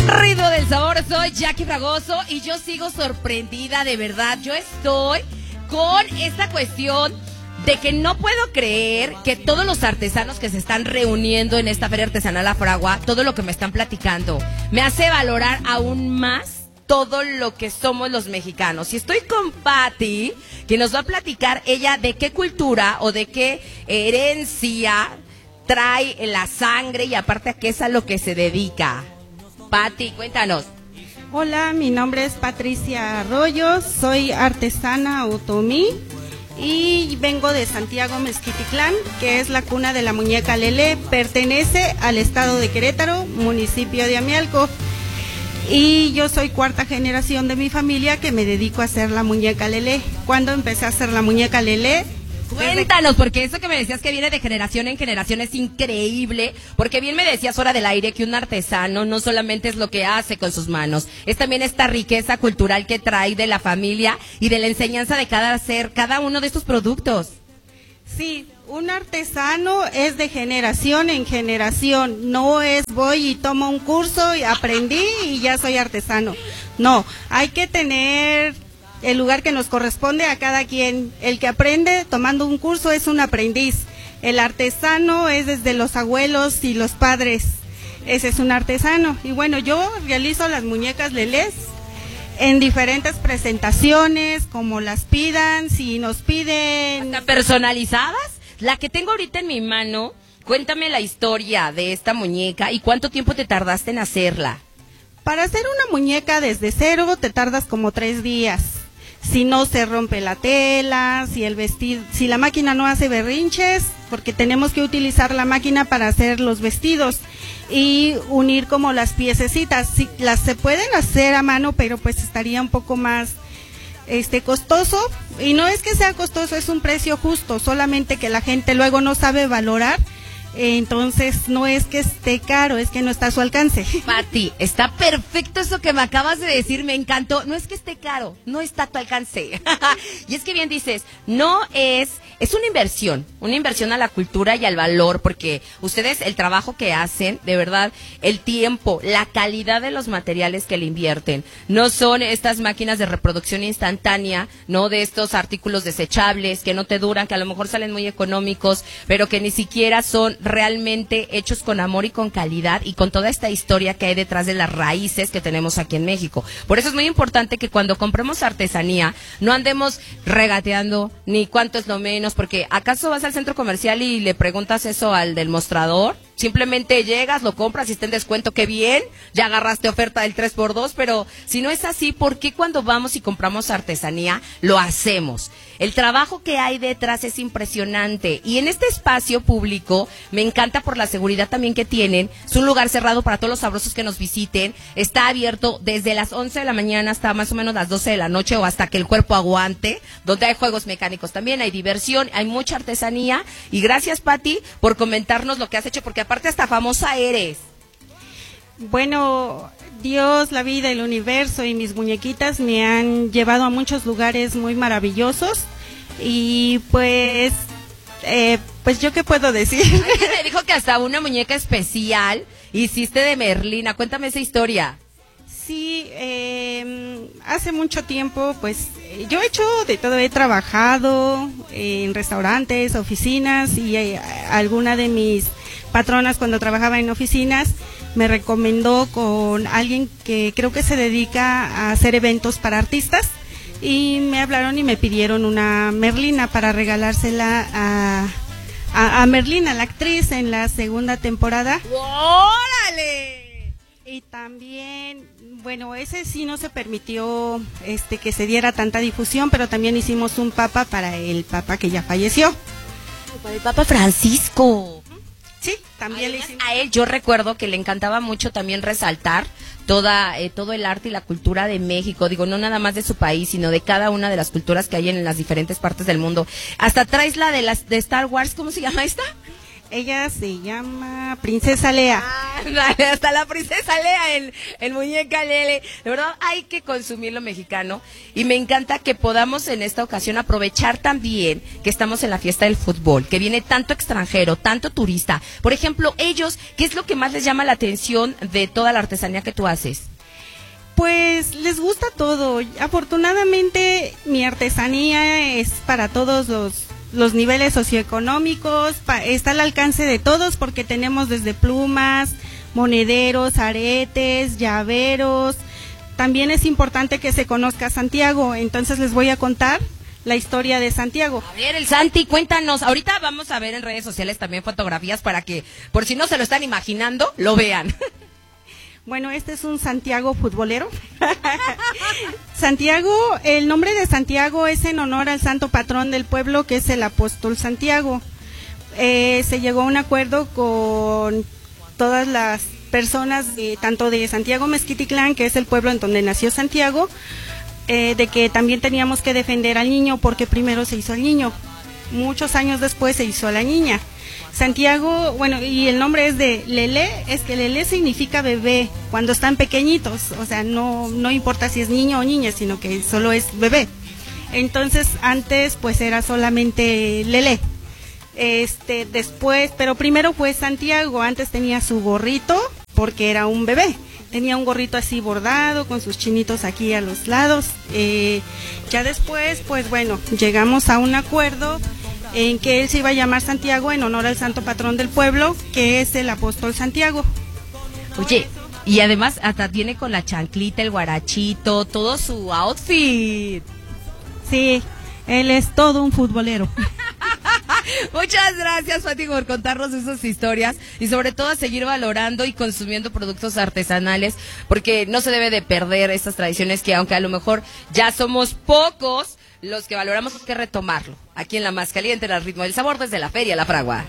Ritmo del sabor, soy Jackie Fragoso y yo sigo sorprendida, de verdad. Yo estoy con esta cuestión de que no puedo creer que todos los artesanos que se están reuniendo en esta Feria Artesanal La Fragua, todo lo que me están platicando, me hace valorar aún más todo lo que somos los mexicanos. Y estoy con Patti, que nos va a platicar ella de qué cultura o de qué herencia trae la sangre y aparte a qué es a lo que se dedica. Patti, cuéntanos. Hola, mi nombre es Patricia Arroyo, soy artesana otomí y vengo de Santiago Mezquititlán, que es la cuna de la muñeca Lelé. Pertenece al estado de Querétaro, municipio de Amialco. Y yo soy cuarta generación de mi familia que me dedico a hacer la muñeca Lelé. ¿Cuándo empecé a hacer la muñeca Lelé? Cuéntanos, porque eso que me decías que viene de generación en generación es increíble, porque bien me decías fuera del aire que un artesano no solamente es lo que hace con sus manos, es también esta riqueza cultural que trae de la familia y de la enseñanza de cada uno de estos productos. Sí, un artesano es de generación en generación, no es voy y tomo un curso y aprendí y ya soy artesano. No, hay que tener el lugar que nos corresponde a cada quien. El que aprende tomando un curso es un aprendiz. El artesano es desde los abuelos y los padres. Ese es un artesano. Y bueno, yo realizo las muñecas Lelés en diferentes presentaciones, como las pidan, si nos piden. ¿Hasta personalizadas? La que tengo ahorita en mi mano, cuéntame la historia de esta muñeca y cuánto tiempo te tardaste en hacerla. Para hacer una muñeca desde cero te tardas como 3 días. Si no se rompe la tela, si el vestido, si la máquina no hace berrinches, porque tenemos que utilizar la máquina para hacer los vestidos y unir como las piececitas. Si las se pueden hacer a mano, pero pues estaría un poco más costoso, y no es que sea costoso, es un precio justo, solamente que la gente luego no sabe valorar. Entonces no es que esté caro, es que no está a su alcance. Patti, está perfecto eso que me acabas de decir, me encantó. No es que esté caro, no está a tu alcance. Y es que bien dices, no es una inversión a la cultura y al valor, porque ustedes el trabajo que hacen, de verdad, el tiempo, la calidad de los materiales que le invierten, no son estas máquinas de reproducción instantánea, no de estos artículos desechables que no te duran, que a lo mejor salen muy económicos, pero que ni siquiera son realmente hechos con amor y con calidad y con toda esta historia que hay detrás de las raíces que tenemos aquí en México. Por eso es muy importante que cuando compremos artesanía no andemos regateando ni cuánto es lo menos, porque ¿acaso vas al centro comercial y le preguntas eso al del mostrador? Simplemente llegas, lo compras y está en descuento, qué bien, ya agarraste oferta del 3x2, pero si no es así, ¿por qué cuando vamos y compramos artesanía lo hacemos? El trabajo que hay detrás es impresionante y en este espacio público me encanta por la seguridad también que tienen. Es un lugar cerrado para todos los sabrosos que nos visiten, está abierto desde las 11 de la mañana hasta más o menos las 12 de la noche o hasta que el cuerpo aguante, donde hay juegos mecánicos también, hay diversión, hay mucha artesanía y gracias Patti por comentarnos lo que has hecho, porque aparte hasta famosa eres. Bueno, Dios, la vida, el universo y mis muñequitas me han llevado a muchos lugares muy maravillosos y pues yo qué puedo decir. Alguien me dijo que hasta una muñeca especial hiciste de Merlina, cuéntame esa historia. Sí, hace mucho tiempo pues yo he hecho de todo, he trabajado en restaurantes, oficinas y alguna de mis patronas cuando trabajaba en oficinas me recomendó con alguien que creo que se dedica a hacer eventos para artistas y me hablaron y me pidieron una Merlina para regalársela a Merlina, la actriz, en la segunda temporada. ¡Órale! Y también, bueno, ese sí no se permitió que se diera tanta difusión, pero también hicimos un papa para el papa que ya falleció. Para el Papa Francisco. Sí, también le hicimos. A él yo recuerdo que le encantaba mucho también resaltar todo el arte y la cultura de México, digo, no nada más de su país, sino de cada una de las culturas que hay en las diferentes partes del mundo. Hasta traes la de Star Wars, ¿cómo se llama esta? Ella se llama Princesa Lea. Dale, hasta la princesa Lea en muñeca Lele. De verdad hay que consumir lo mexicano y me encanta que podamos en esta ocasión aprovechar también que estamos en la fiesta del fútbol, que viene tanto extranjero, tanto turista. Por ejemplo, ellos, ¿qué es lo que más les llama la atención de toda la artesanía que tú haces? Pues les gusta todo. Afortunadamente mi artesanía es para todos los niveles socioeconómicos, está al alcance de todos porque tenemos desde plumas, monederos, aretes, llaveros. También es importante que se conozca Santiago, entonces les voy a contar la historia de Santiago. A ver, el Santi, cuéntanos. Ahorita vamos a ver en redes sociales también fotografías para que, por si no se lo están imaginando, lo vean. Bueno, este es un Santiago futbolero. Santiago, el nombre de Santiago es en honor al santo patrón del pueblo, que es el apóstol Santiago. Se llegó a un acuerdo con todas las personas, tanto de Santiago Mezquititlán, que es el pueblo en donde nació Santiago, de que también teníamos que defender al niño, porque primero se hizo al niño. Muchos años después se hizo a la niña. Santiago, bueno, y el nombre es de Lele, es que Lele significa bebé, cuando están pequeñitos, o sea, no importa si es niño o niña, sino que solo es bebé. Entonces, antes pues era solamente Lele. Después, pero primero fue Santiago, antes tenía su gorrito, porque era un bebé. Tenía un gorrito así bordado, con sus chinitos aquí a los lados. Ya después, pues bueno, llegamos a un acuerdo en que él se iba a llamar Santiago en honor al santo patrón del pueblo, que es el apóstol Santiago. Oye, y además hasta tiene con la chanclita, el guarachito, todo su outfit. Sí, él es todo un futbolero. Muchas gracias, Fati, por contarnos esas historias y sobre todo a seguir valorando y consumiendo productos artesanales, porque no se debe de perder estas tradiciones que, aunque a lo mejor ya somos pocos los que valoramos, hay que retomarlo. Aquí en La Más Caliente, el ritmo del sabor, desde la Feria La Fragua.